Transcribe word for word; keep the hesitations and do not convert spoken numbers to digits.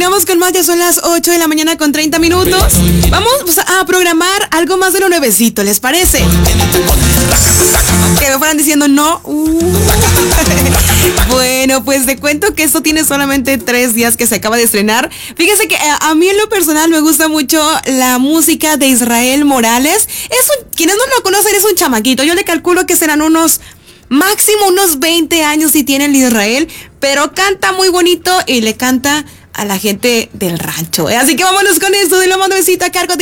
continuamos con más, ya son las ocho de la mañana con treinta minutos. Vamos a programar algo más de lo nuevecito, ¿les parece? Que me fueran diciendo no. Uh. Bueno, pues te cuento que esto tiene solamente tres días que se acaba de estrenar. Fíjense que a, a mí en lo personal me gusta mucho la música de Israel Morales. Es un, quienes no lo conocen, es un chamaquito. Yo le calculo que serán unos... máximo unos veinte años si tiene el Israel, pero canta muy bonito y le canta a la gente del rancho, ¿eh? Así que vámonos con esto de lo más nuevecito a cargo de